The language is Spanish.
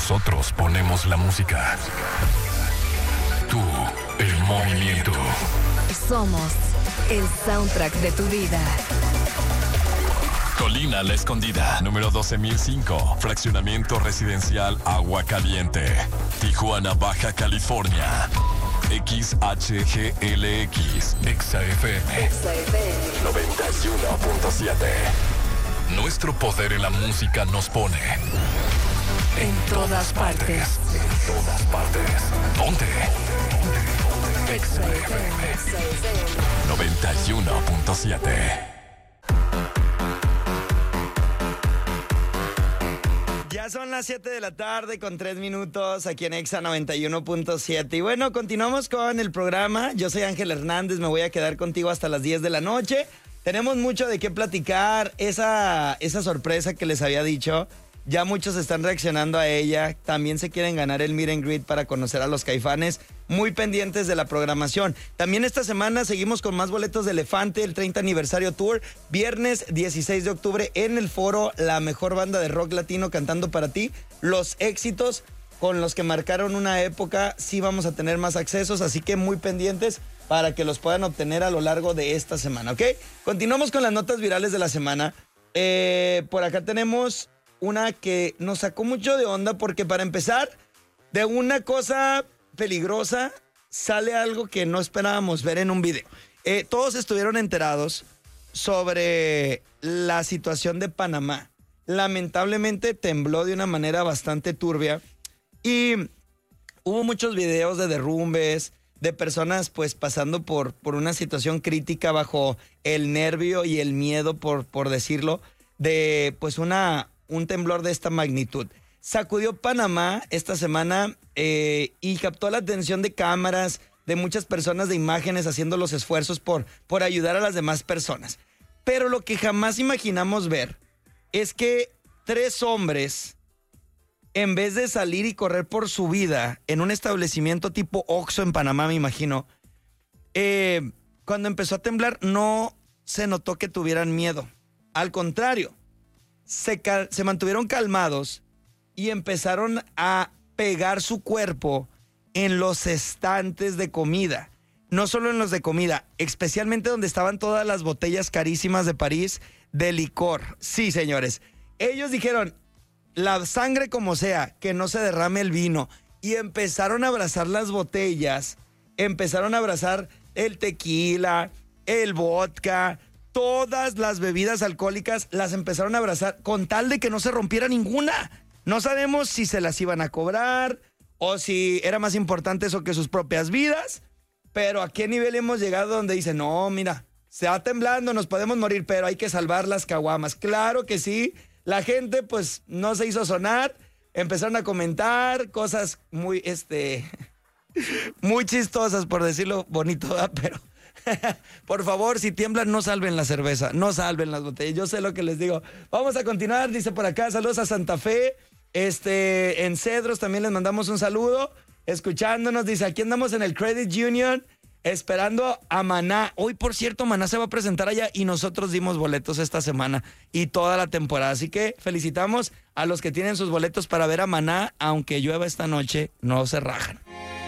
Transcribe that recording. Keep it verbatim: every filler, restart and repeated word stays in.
Nosotros ponemos la música. Tú, el movimiento. Somos el soundtrack de tu vida. Colina La Escondida, número doce mil cinco, fraccionamiento residencial Agua Caliente, Tijuana, Baja California. X H G L X, Exa F M, Exa F M noventa y uno punto siete. Nuestro poder en la música nos pone en todas partes. En todas partes. ¿Dónde? Exa F M noventa y uno punto siete. Ya son las siete de la tarde con tres minutos aquí en Exa noventa y uno punto siete. Y bueno, continuamos con el programa. Yo soy Ángel Hernández, me voy a quedar contigo hasta las diez de la noche. Tenemos mucho de qué platicar. Esa, esa sorpresa que les había dicho, ya muchos están reaccionando a ella. También se quieren ganar el meet and greet para conocer a los Caifanes. Muy pendientes de la programación. También esta semana seguimos con más boletos de Elefante, el treinta aniversario tour. Viernes dieciséis de octubre en el foro, la mejor banda de rock latino cantando para ti. Los éxitos con los que marcaron una época, sí vamos a tener más accesos, así que muy pendientes para que los puedan obtener a lo largo de esta semana, ¿ok? Continuamos con las notas virales de la semana. Eh, por acá tenemos una que nos sacó mucho de onda porque, para empezar, de una cosa peligrosa sale algo que no esperábamos ver en un video. Eh, todos estuvieron enterados sobre la situación de Panamá. Lamentablemente tembló de una manera bastante turbia y hubo muchos videos de derrumbes, de personas pues pasando por, por una situación crítica bajo el nervio y el miedo, por, por decirlo, de pues una, un temblor de esta magnitud. Sacudió Panamá esta semana eh, y captó la atención de cámaras, de muchas personas, de imágenes haciendo los esfuerzos por, por ayudar a las demás personas. Pero lo que jamás imaginamos ver es que tres hombres, en vez de salir y correr por su vida en un establecimiento tipo Oxxo en Panamá, me imagino, eh, cuando empezó a temblar no se notó que tuvieran miedo. Al contrario, se, cal- se mantuvieron calmados y empezaron a pegar su cuerpo en los estantes de comida. No solo en los de comida, especialmente donde estaban todas las botellas carísimas de París de licor. Sí, señores. Ellos dijeron, la sangre como sea, que no se derrame el vino. Y empezaron a abrazar las botellas, empezaron a abrazar el tequila, el vodka, todas las bebidas alcohólicas las empezaron a abrazar con tal de que no se rompiera ninguna. No sabemos si se las iban a cobrar o si era más importante eso que sus propias vidas, pero ¿a qué nivel hemos llegado donde dicen, no, mira, se va temblando, nos podemos morir, pero hay que salvar las caguamas? Claro que sí. La gente pues no se hizo sonar, empezaron a comentar cosas muy, este, muy chistosas, por decirlo bonito, ¿verdad? Pero por favor, si tiemblan, no salven la cerveza, no salven las botellas. Yo sé lo que les digo. Vamos a continuar, dice por acá, saludos a Santa Fe, este, en Cedros también les mandamos un saludo, escuchándonos, dice, aquí andamos en el Credit Union, esperando a Maná. Hoy, por cierto, Maná se va a presentar allá y nosotros dimos boletos esta semana y toda la temporada. Así que felicitamos a los que tienen sus boletos para ver a Maná. Aunque llueva esta noche, no se rajan.